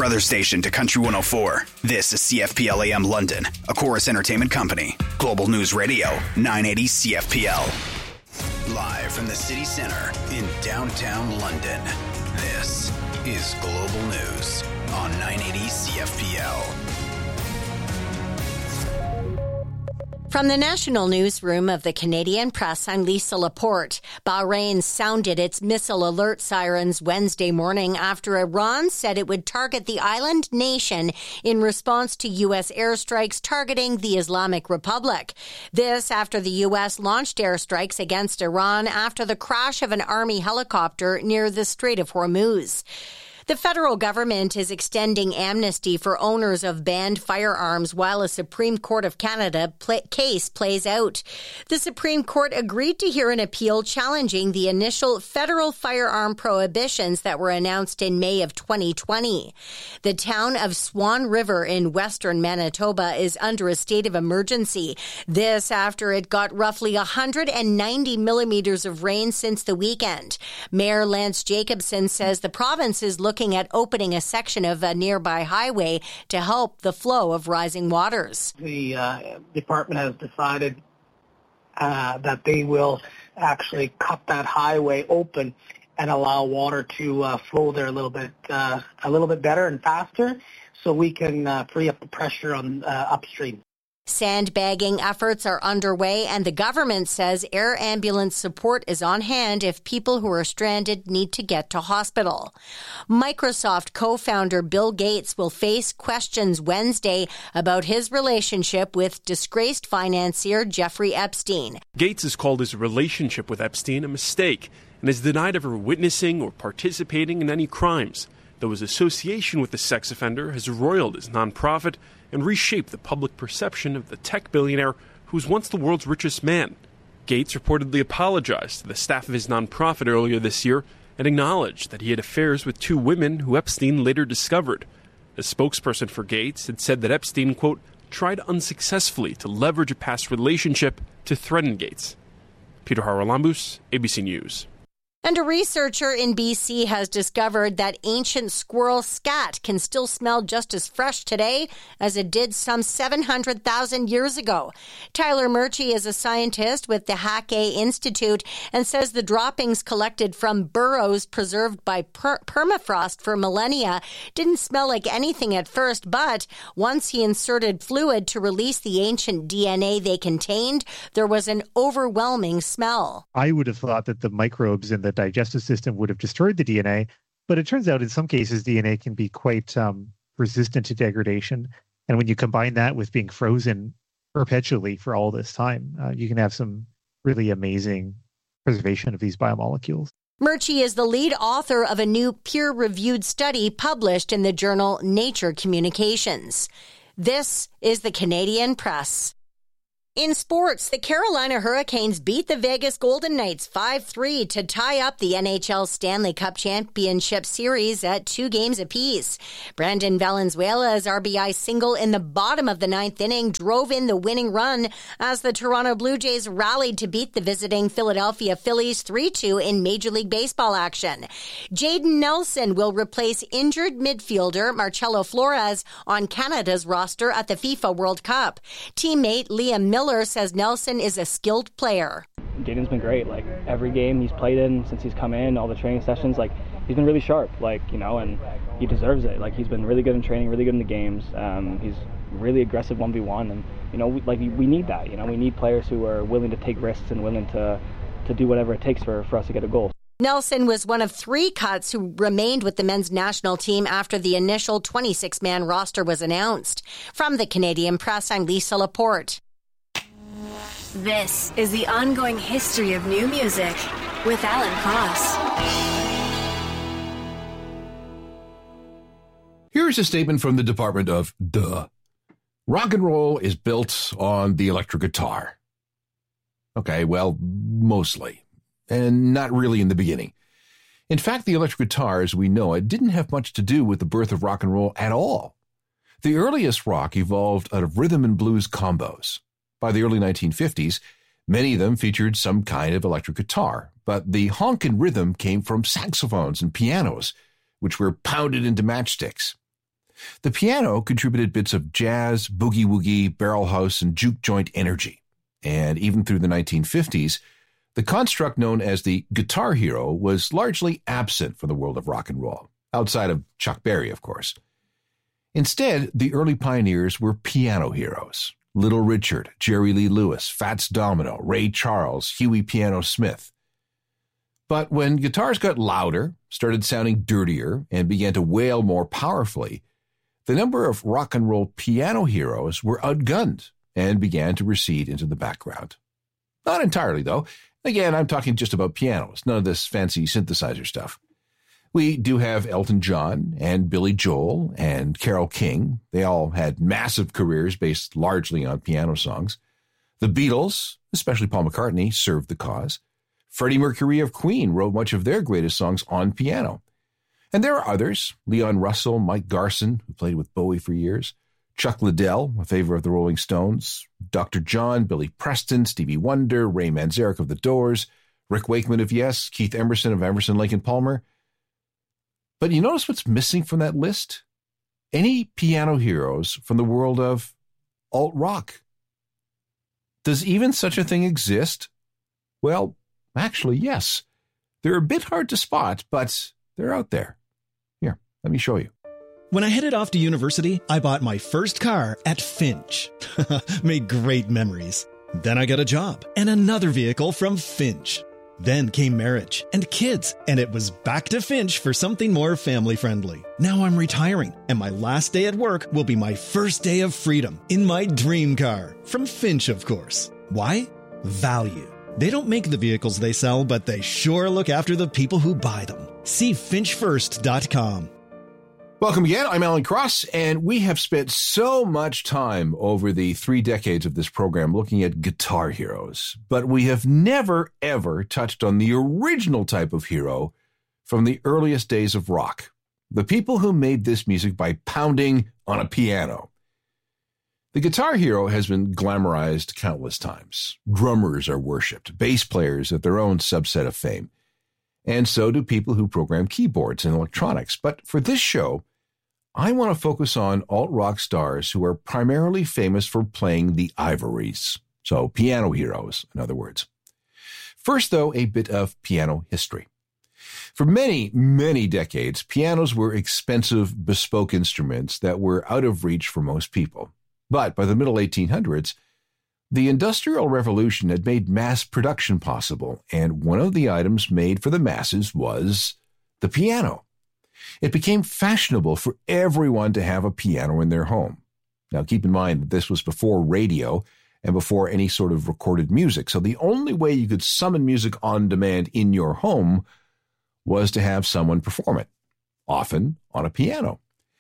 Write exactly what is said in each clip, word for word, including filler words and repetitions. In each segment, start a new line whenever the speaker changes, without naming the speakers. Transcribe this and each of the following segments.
brother station to Country one oh four. This is C F P L A M London, a Chorus Entertainment Company. Global News Radio, nine eighty C F P L. Live from the city centre in downtown London, this is Global News on nine eighty C F P L.
From the national newsroom of the Canadian Press, I'm Lisa Laporte. Bahrain sounded its missile alert sirens Wednesday morning after Iran said it would target the island nation in response to U S airstrikes targeting the Islamic Republic. This after the U S launched airstrikes against Iran after the crash of an army helicopter near the Strait of Hormuz. The federal government is extending amnesty for owners of banned firearms while a Supreme Court of Canada pl- case plays out. The Supreme Court agreed to hear an appeal challenging the initial federal firearm prohibitions that were announced in May of twenty twenty. The town of Swan River in western Manitoba is under a state of emergency. This after it got roughly one hundred ninety millimeters of rain since the weekend. Mayor Lance Jacobson says the province is looking looking at opening a section of a nearby highway to help the flow of rising waters.
The uh, department has decided uh, that they will actually cut that highway open and allow water to uh, flow there a little bit, uh, a little bit better and faster, so we can uh, free up the pressure on uh, upstream.
Sandbagging efforts are underway, and the government says air ambulance support is on hand if people who are stranded need to get to hospital. Microsoft co-founder Bill Gates will face questions Wednesday about his relationship with disgraced financier Jeffrey Epstein.
Gates has called his relationship with Epstein a mistake and has denied ever witnessing or participating in any crimes, though his association with the sex offender has roiled his nonprofit and reshaped the public perception of the tech billionaire who was once the world's richest man. Gates reportedly apologized to the staff of his nonprofit earlier this year and acknowledged that he had affairs with two women who Epstein later discovered. A spokesperson for Gates had said that Epstein, quote, tried unsuccessfully to leverage a past relationship to threaten Gates. Peter Haralambous, A B C News.
And a researcher in B C has discovered that ancient squirrel scat can still smell just as fresh today as it did some seven hundred thousand years ago. Tyler Murchie is a scientist with the Hackay Institute and says the droppings collected from burrows preserved by per- permafrost for millennia didn't smell like anything at first, but once he inserted fluid to release the ancient D N A they contained, there was an overwhelming smell.
I would have thought that the microbes in the digestive system would have destroyed the D N A, but it turns out in some cases D N A can be quite um, resistant to degradation. And when you combine that with being frozen perpetually for all this time, uh, you can have some really amazing preservation of these biomolecules.
Murchie is the lead author of a new peer-reviewed study published in the journal Nature Communications. This is the Canadian Press. In sports, the Carolina Hurricanes beat the Vegas Golden Knights five three to tie up the N H L Stanley Cup Championship Series at two games apiece. Brandon Valenzuela's R B I single in the bottom of the ninth inning drove in the winning run as the Toronto Blue Jays rallied to beat the visiting Philadelphia Phillies three two in Major League Baseball action. Jaden Nelson will replace injured midfielder Marcelo Flores on Canada's roster at the FIFA World Cup. Teammate Liam Miller says Nelson is a skilled player.
Jaden's been great. Like every game he's played in since he's come in, all the training sessions, like he's been really sharp. Like you know, and he deserves it. Like he's been really good in training, really good in the games. Um, he's really aggressive one v one, and you know, we, like we, we need that. You know, we need players who are willing to take risks and willing to to do whatever it takes for for us to get a goal.
Nelson was one of three cuts who remained with the men's national team after the initial twenty-six man roster was announced. From the Canadian Press, I'm Lisa Laporte.
This is the ongoing history of new music with Alan Cross.
Here's a statement from the Department of Duh. Rock and roll is built on the electric guitar. Okay, well, mostly. And not really in the beginning. In fact, the electric guitar, as we know it, didn't have much to do with the birth of rock and roll at all. The earliest rock evolved out of rhythm and blues combos. By the early nineteen fifties, many of them featured some kind of electric guitar, but the honkin' rhythm came from saxophones and pianos, which were pounded into matchsticks. The piano contributed bits of jazz, boogie-woogie, barrel house, and juke joint energy. And even through the nineteen fifties, the construct known as the guitar hero was largely absent from the world of rock and roll, outside of Chuck Berry, of course. Instead, the early pioneers were piano heroes. Little Richard, Jerry Lee Lewis, Fats Domino, Ray Charles, Huey Piano Smith. But when guitars got louder, started sounding dirtier, and began to wail more powerfully, the number of rock and roll piano heroes were outgunned and began to recede into the background. Not entirely, though. Again, I'm talking just about pianos, none of this fancy synthesizer stuff. We do have Elton John and Billy Joel and Carole King. They all had massive careers based largely on piano songs. The Beatles, especially Paul McCartney, served the cause. Freddie Mercury of Queen wrote much of their greatest songs on piano. And there are others, Leon Russell, Mike Garson, who played with Bowie for years, Chuck Liddell, a favorite of the Rolling Stones, Doctor John, Billy Preston, Stevie Wonder, Ray Manzarek of The Doors, Rick Wakeman of Yes, Keith Emerson of Emerson, Lake and Palmer. But you notice what's missing from that list? Any piano heroes from the world of alt-rock. Does even such a thing exist? Well, actually, yes. They're a bit hard to spot, but they're out there. Here, let me show you.
When I headed off to university, I bought my first car at Finch. Made great memories. Then I got a job and another vehicle from Finch. Then came marriage and kids, and it was back to Finch for something more family-friendly. Now I'm retiring, and my last day at work will be my first day of freedom in my dream car. From Finch, of course. Why? Value. They don't make the vehicles they sell, but they sure look after the people who buy them. See finch first dot com.
Welcome again. I'm Alan Cross, and we have spent so much time over the three decades of this program looking at guitar heroes, but we have never, ever touched on the original type of hero from the earliest days of rock, the people who made this music by pounding on a piano. The guitar hero has been glamorized countless times. Drummers are worshipped, bass players at their own subset of fame, and so do people who program keyboards and electronics. But for this show, I want to focus on alt-rock stars who are primarily famous for playing the ivories, so piano heroes, in other words. First, though, a bit of piano history. For many, many decades, pianos were expensive, bespoke instruments that were out of reach for most people. But by the middle eighteen hundreds, the Industrial Revolution had made mass production possible, and one of the items made for the masses was the piano. It became fashionable for everyone to have a piano in their home. Now, keep in mind that this was before radio and before any sort of recorded music, so the only way you could summon music on demand in your home was to have someone perform it, often on a piano.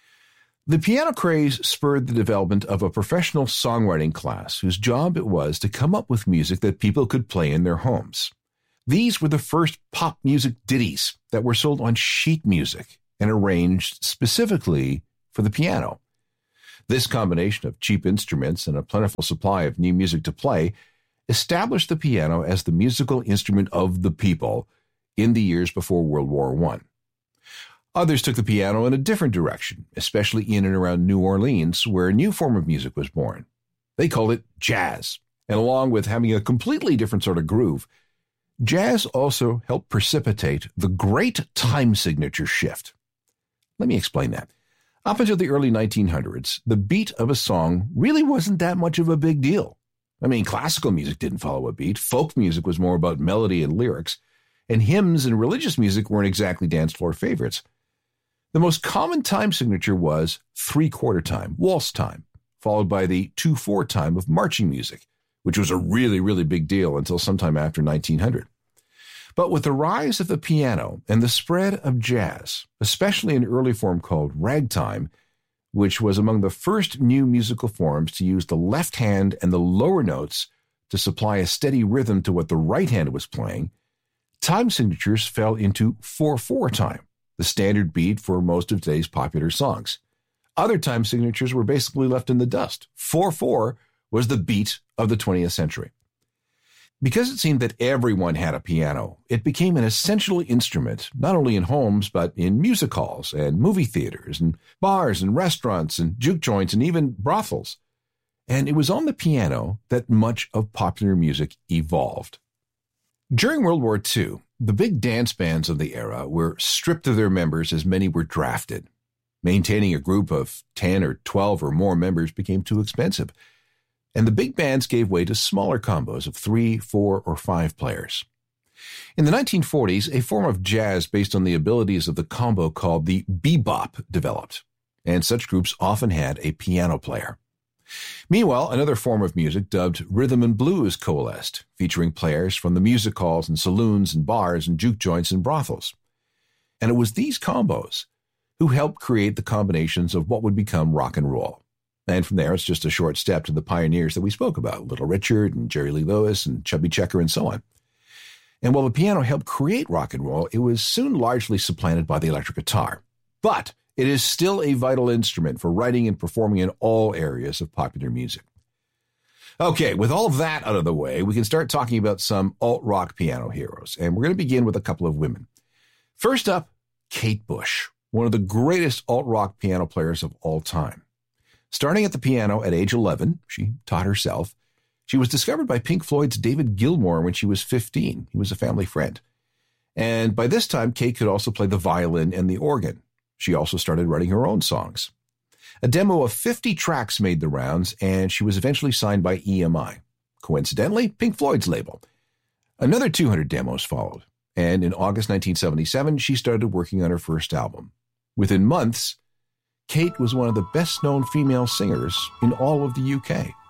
The piano craze spurred the development of a professional songwriting class whose job it was to come up with music that people could play in their homes. These were the first pop music ditties that were sold on sheet music and arranged specifically for the piano. This combination of cheap instruments and a plentiful supply of new music to play established the piano as the musical instrument of the people in the years before World War One. Others took the piano in a different direction, especially in and around New Orleans, where a new form of music was born. They called it jazz, and along with having a completely different sort of groove, jazz also helped precipitate the great time signature shift. Let me explain that. Up until the early nineteen hundreds, the beat of a song really wasn't that much of a big deal. I mean, classical music didn't follow a beat, folk music was more about melody and lyrics, and hymns and religious music weren't exactly dance floor favorites. The most common time signature was three-quarter time, waltz time, followed by the two four time of marching music, which was a really, really big deal until sometime after nineteen hundred. But with the rise of the piano and the spread of jazz, especially an early form called ragtime, which was among the first new musical forms to use the left hand and the lower notes to supply a steady rhythm to what the right hand was playing, time signatures fell into four four time, the standard beat for most of today's popular songs. Other time signatures were basically left in the dust. four four was the beat of the twentieth century. Because it seemed that everyone had a piano, it became an essential instrument, not only in homes, but in music halls and movie theaters and bars and restaurants and juke joints and even brothels. And it was on the piano that much of popular music evolved. During World War Two, the big dance bands of the era were stripped of their members as many were drafted. Maintaining a group of ten or twelve or more members became too expensive, and the big bands gave way to smaller combos of three, four, or five players. In the nineteen forties, a form of jazz based on the abilities of the combo called the bebop developed, and such groups often had a piano player. Meanwhile, another form of music dubbed rhythm and blues coalesced, featuring players from the music halls and saloons and bars and juke joints and brothels. And it was these combos who helped create the combinations of what would become rock and roll. And from there, it's just a short step to the pioneers that we spoke about, Little Richard and Jerry Lee Lewis and Chubby Checker and so on. And while the piano helped create rock and roll, it was soon largely supplanted by the electric guitar. But it is still a vital instrument for writing and performing in all areas of popular music. Okay, with all of that out of the way, we can start talking about some alt-rock piano heroes. And we're going to begin with a couple of women. First up, Kate Bush, one of the greatest alt-rock piano players of all time. Starting at the piano at age eleven, she taught herself. She was discovered by Pink Floyd's David Gilmour when she was fifteen. He was a family friend. And by this time, Kate could also play the violin and the organ. She also started writing her own songs. A demo of fifty tracks made the rounds, and she was eventually signed by E M I. Coincidentally, Pink Floyd's label. Another two hundred demos followed, and in August nineteen seventy-seven, she started working on her first album. Within months, Kate was one of the best-known female singers in all of the U K.